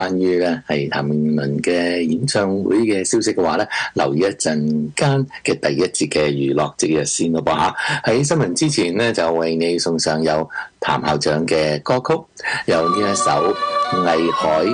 關於咧係譚詠麟嘅演唱會嘅消息嘅話咧，留意一陣間嘅第一節嘅娛樂節日先咯噃嚇。喺新聞之前咧，就為你送上有譚校長嘅歌曲，有呢一首《藝海》。